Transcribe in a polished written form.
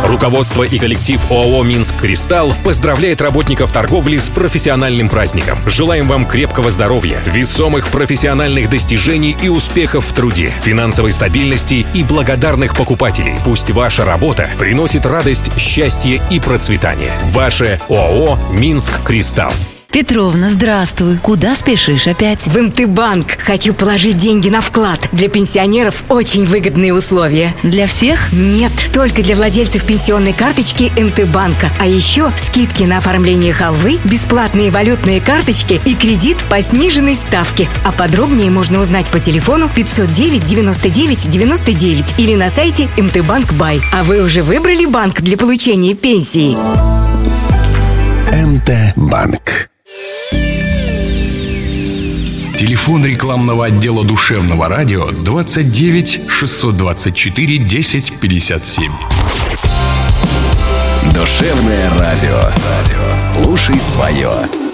Руководство и коллектив ОАО «Минск Кристалл» поздравляет работников торговли с профессиональным праздником. Желаем вам крепкого здоровья, весомых профессиональных достижений и успехов в труде, финансовой стабильности и благодарных покупателей. Пусть ваша работа приносит радость, счастье и процветание. Ваше ОАО «Минск Кристалл». Петровна, здравствуй. Куда спешишь опять? В МТ-банк. Хочу положить деньги на вклад. Для пенсионеров очень выгодные условия. Для всех? Нет, только для владельцев пенсионной карточки МТ-банка. А еще скидки на оформление халвы, бесплатные валютные карточки и кредит по сниженной ставке. А подробнее можно узнать по телефону 509 99 99 или на сайте МТ-банк Бай. А вы уже выбрали банк для получения пенсии? МТ-банк. Телефон рекламного отдела душевного радио 29 624 10 57. Душевное радио. Слушай свое.